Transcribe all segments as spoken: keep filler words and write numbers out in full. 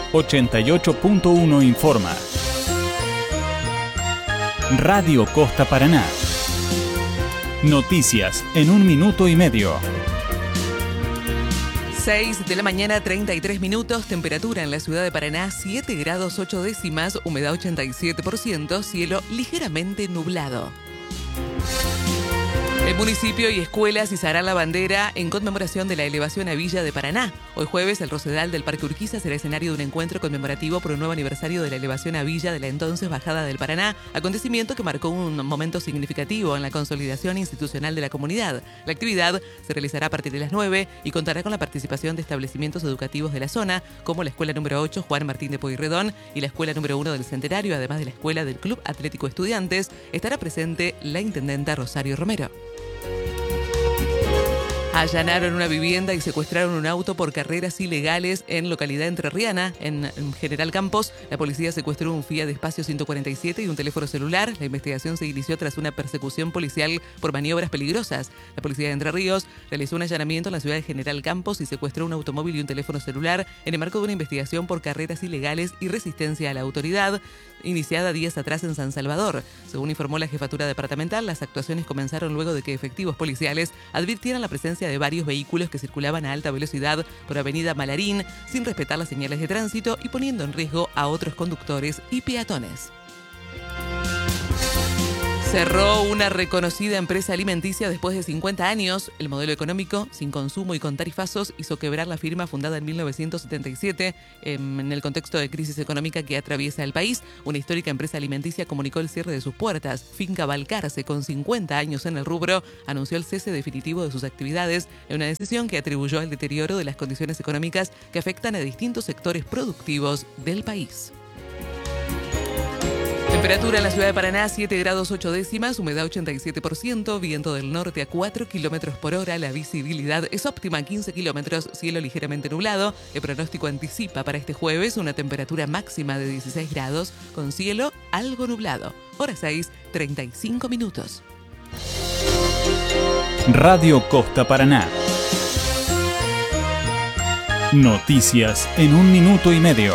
ochenta y ocho punto uno informa. Radio Costa Paraná. Noticias en un minuto y medio. seis de la mañana, treinta y tres minutos, temperatura en la ciudad de Paraná, siete grados ocho décimas, humedad ochenta y siete por ciento, cielo ligeramente nublado. El municipio y escuelas izarán la bandera en conmemoración de la elevación a Villa de Paraná. Hoy jueves, el Rosedal del Parque Urquiza será escenario de un encuentro conmemorativo por un nuevo aniversario de la elevación a Villa de la entonces Bajada del Paraná, acontecimiento que marcó un momento significativo en la consolidación institucional de la comunidad. La actividad se realizará a partir de las nueve y contará con la participación de establecimientos educativos de la zona, como la Escuela número ocho Juan Martín de Pueyrredón y la Escuela número uno del Centenario, además de la Escuela del Club Atlético Estudiantes. Estará presente la intendenta Rosario Romero. Allanaron una vivienda y secuestraron un auto por carreras ilegales en localidad entrerriana. En General Campos, la policía secuestró un Fiat Espacio ciento cuarenta y siete y un teléfono celular. La investigación se inició tras una persecución policial por maniobras peligrosas. La policía de Entre Ríos realizó un allanamiento en la ciudad de General Campos y secuestró un automóvil y un teléfono celular en el marco de una investigación por carreras ilegales y resistencia a la autoridad, iniciada días atrás en San Salvador. Según informó la jefatura departamental, las actuaciones comenzaron luego de que efectivos policiales advirtieran la presencia de varios vehículos que circulaban a alta velocidad por Avenida Malarín sin respetar las señales de tránsito y poniendo en riesgo a otros conductores y peatones. Cerró una reconocida empresa alimenticia después de cincuenta años. El modelo económico, sin consumo y con tarifazos, hizo quebrar la firma fundada en mil novecientos setenta y siete en el contexto de crisis económica que atraviesa el país. Una histórica empresa alimenticia comunicó el cierre de sus puertas. Finca Balcarce, con cincuenta años en el rubro, anunció el cese definitivo de sus actividades en una decisión que atribuyó al deterioro de las condiciones económicas que afectan a distintos sectores productivos del país. Temperatura en la ciudad de Paraná, siete grados ocho décimas, humedad ochenta y siete por ciento, viento del norte a cuatro kilómetros por hora, la visibilidad es óptima, quince kilómetros, cielo ligeramente nublado. El pronóstico anticipa para este jueves una temperatura máxima de dieciséis grados, con cielo algo nublado. Hora seis, treinta y cinco minutos. Radio Costa Paraná. Noticias en un minuto y medio.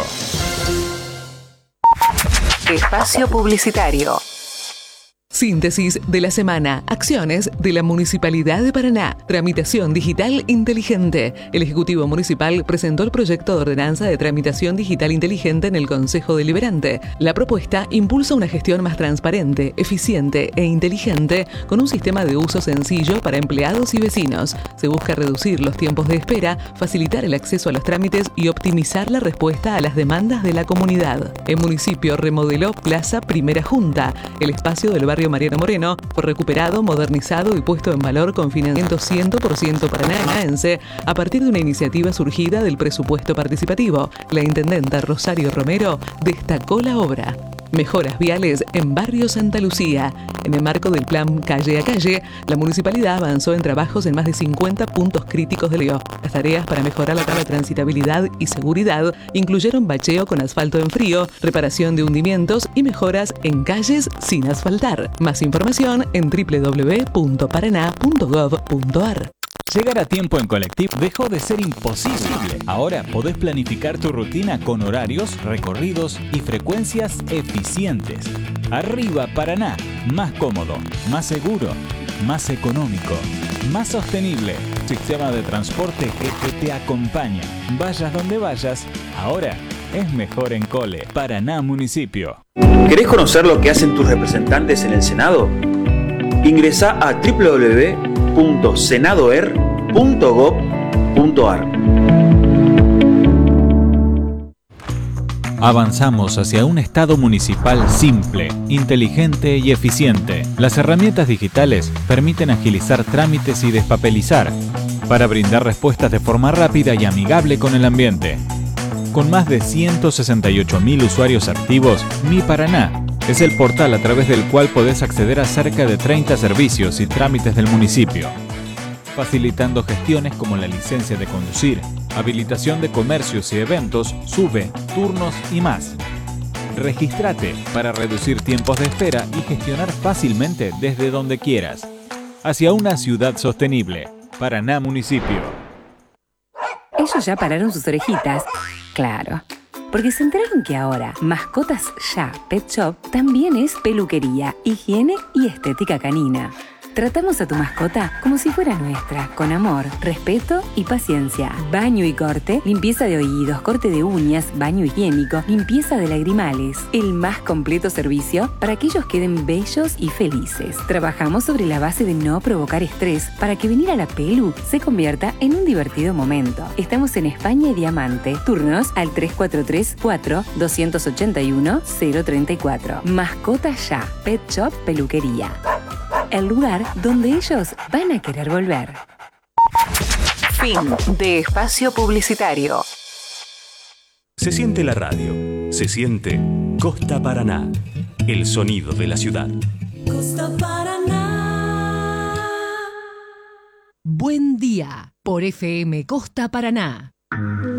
Espacio publicitario. Síntesis de la semana. Acciones de la Municipalidad de Paraná. Tramitación digital inteligente. El Ejecutivo Municipal presentó el proyecto de ordenanza de tramitación digital inteligente en el Consejo Deliberante. La propuesta impulsa una gestión más transparente, eficiente e inteligente con un sistema de uso sencillo para empleados y vecinos. Se busca reducir los tiempos de espera, facilitar el acceso a los trámites y optimizar la respuesta a las demandas de la comunidad. El municipio remodeló Plaza Primera Junta. El espacio del barrio Mariano Moreno fue recuperado, modernizado y puesto en valor con financiamiento cien por ciento paranaense a partir de una iniciativa surgida del presupuesto participativo. La intendenta Rosario Romero destacó la obra. Mejoras viales en Barrio Santa Lucía. En el marco del plan Calle a Calle, la municipalidad avanzó en trabajos en más de cincuenta puntos críticos del río. Las tareas para mejorar la tabla de transitabilidad y seguridad incluyeron bacheo con asfalto en frío, reparación de hundimientos y mejoras en calles sin asfaltar. Más información en doble u doble u doble u punto paraná punto gov punto ar. Llegar a tiempo en colectivo dejó de ser imposible. Ahora podés planificar tu rutina con horarios, recorridos y frecuencias eficientes. Arriba Paraná, más cómodo, más seguro, más económico, más sostenible. Sistema de transporte que te acompaña. Vayas donde vayas, ahora es mejor en Cole. Paraná Municipio. ¿Querés conocer lo que hacen tus representantes en el Senado? Ingresá a doble u doble u doble u punto senadoer punto gov punto ar. Avanzamos hacia un Estado municipal simple, inteligente y eficiente. Las herramientas digitales permiten agilizar trámites y despapelizar para brindar respuestas de forma rápida y amigable con el ambiente. Con más de ciento sesenta y ocho mil usuarios activos, Mi Paraná es el portal a través del cual podés acceder a cerca de treinta servicios y trámites del municipio, facilitando gestiones como la licencia de conducir, habilitación de comercios y eventos, SUBE, turnos y más. Regístrate para reducir tiempos de espera y gestionar fácilmente desde donde quieras. Hacia una ciudad sostenible. Paraná Municipio. Ellos ya pararon sus orejitas. Claro. porque se enteraron que ahora Mascotas Ya Pet Shop también es peluquería, higiene y estética canina. Tratamos a tu mascota como si fuera nuestra, con amor, respeto y paciencia. Baño y corte, limpieza de oídos, corte de uñas, baño higiénico, limpieza de lagrimales. El más completo servicio para que ellos queden bellos y felices. Trabajamos sobre la base de no provocar estrés para que venir a la pelu se convierta en un divertido momento. Estamos en España y Diamante. Turnos al tres cuatro tres, cuatro, dos ocho uno, cero tres cuatro. Mascota Ya, Pet Shop Peluquería. El lugar donde ellos van a querer volver. Fin de espacio publicitario. Se siente la radio, se siente Costa Paraná, el sonido de la ciudad. Costa Paraná. Buen día por F M Costa Paraná.